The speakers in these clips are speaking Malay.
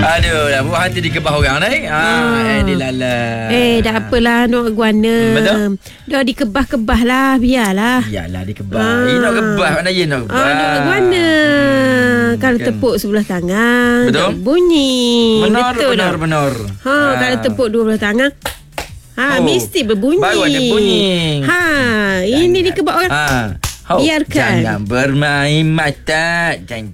Aduh, dah buat hati dikebah orang ni. Dilala. Dah apalah nak guana. Betul. Dah dikebah-kebah lah, biarlah. Biarlah dikebah. Ini nak kebah, mana je nak kebah. Nak guana. Kalau Kan. tepuk sebelah tangan, Betul. tak bunyi. Benar. Kalau tepuk dua belah tangan, mesti berbunyi. Baru ada bunyi. Ini dikebah orang. Biarkan. Jangan bermain mata. Jeng.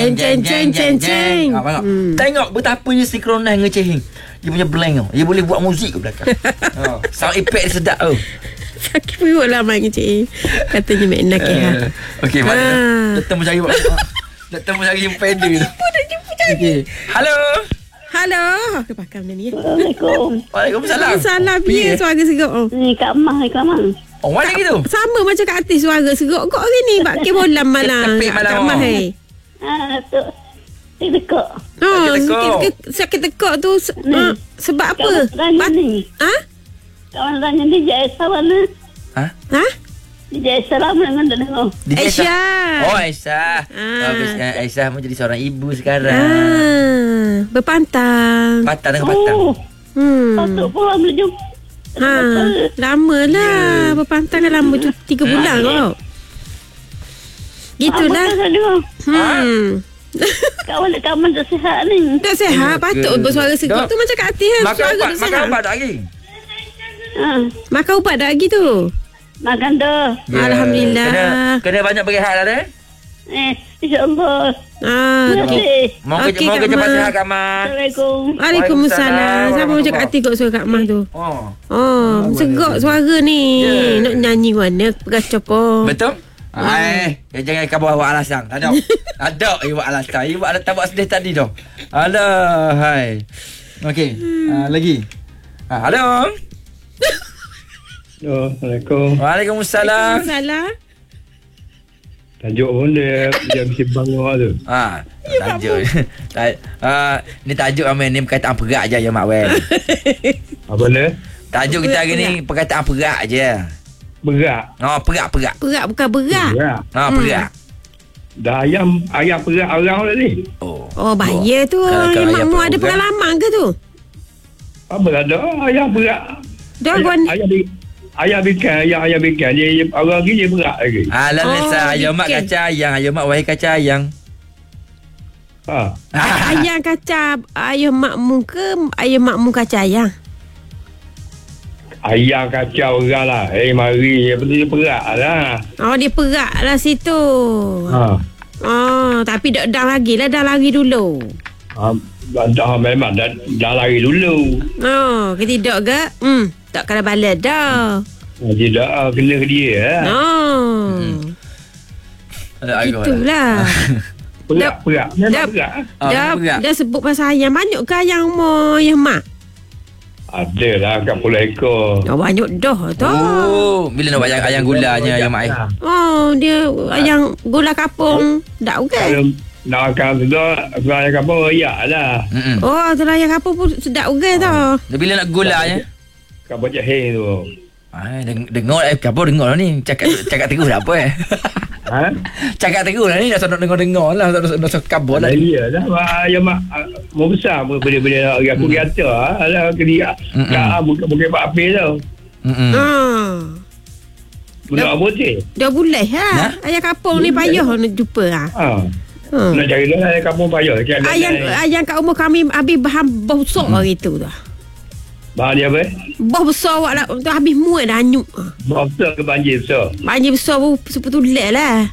Tengok betapa dia sinkronis ngecehin. Dia punya blank tau. Dia boleh buat muzik ke belakang. Sound effect dia sedap tau. Sakit perut lah main kecil. Katanya Mek Nak Okey, mana Doktor mencari Doktor mencari jumpa Edu tu. Okey. Halo. Kepakam dia ni. Assalamualaikum. Waalaikumsalam. Salam dia suara serok. Ni Kak Mah. Oh, mana gitu? Sama macam kat artis suara serok kok hari ni. Bak ke bolam malam. Tepik malam. Kat Mah. Tu. Tekok. Sakit tekak tu sebab apa? Kawan ni. Kawan tanya DJ Aisyah mana? DJ Aisyah lama dengan dia dengar. Aisyah. Oh, Aisyah. Bagus. Aisyah mau jadi seorang ibu sekarang. Berpantang. Patang dengan patang. Patut pula boleh jumpa. Lama lah. Berpantang kan lama tu 3 bulan kau. Gitulah. Kawan tak sihat ni. Tak sihat. Patut bersuara serok tu macam kat artis kan. Makan ubat tak lagi? Makan ubat dah lagi tu. Makan dah. Alhamdulillah. Kena banyak berehat lah dah. InsyaAllah. Okey. Mau kerja pasal Kak Mah. Assalamualaikum. Waalaikumsalam. Sama macam kat artis kot suara Kak Mah tu. Segak suara ni. Nak nyanyi mana pergacau pun. Betul? Jangan kau buat alasan. Tak ada you buat alasan. You buat alasan buat sedih tadi tu. Alah, hai. Okey. Lagi. Halo. Assalamualaikum. Waalaikumsalam. Tajuk pun dia mesti bangga tu. Tajuk. Ni tajuk Amin ni perkataan perak je Mak Wen. Apa dia? Tajuk kita hari ni perkataan perak je. Berak. Perak. Perak bukan berak. Perak. Dah ayam perak orang tadi. Bahaya tu. Kalau Mak mu ada pengalaman ke tu? Apa tak ada ayam perak. Ayam bikan dia orang lagi dia berak lagi. Ayam mak kacang ayam, ayam mak wahai kacang ayam. Ayam kacang ayam makmu ke ayam makmu kacang ayam? Ayam kacau orang lah. Mari dia perak lah. Dia perak lah situ. Tapi dah lagi lah. Dah lari dulu. Memang dah lari dulu. Ke tidak ke? Tak kena balas dah. Tidak kena ke dia. Itulah. Perak. Memang perak. Dah sebut pasal ayam. Banyak ke ayam mu ayam mak? Adalah kat puluh ekor. Banyak dah tu. Bila nak buat ayam gulanya ayam mak? Dia ayam gula kapung. Tak kan? Nak makan tu ayam kapung royak lah. Tu ayam kapung pun sedap juga tu. Bila nak gulanya? Kapung jahe tu. Dengar kapung dengar ni. Cakap terus tak apa Cakap terus lah ni. Dah nak dengar lah. Dah kabur lah. Ya lah. Ayam mak mau besar benda-benda aku kata lah kedia. Bukan api tu. Budak putih. Dah boleh ayam kapung ni payah nak jumpa nak cari dah ayam kapung payah. Ayam kat rumah kami habis bahan bosok hari tu dah. Bahan dia apa? Bos besar awak lah. Tu habis muat dah anyuk. Bos besar ke banjir besar? Banjir besar pun sepetulek lah.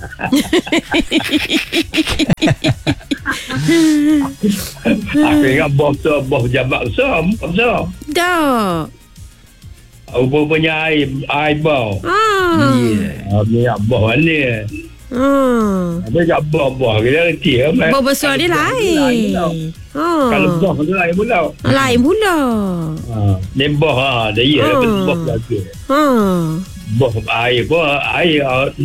Aku ingat bos besar, bos jabat besar. Dah. Rupanya air bau. Ni bos mana? Apa kat bos kita reti bos besar dia lain. Kalau bos tu lain pula. Lain pula. Ni bos dia bos lagi. Bos air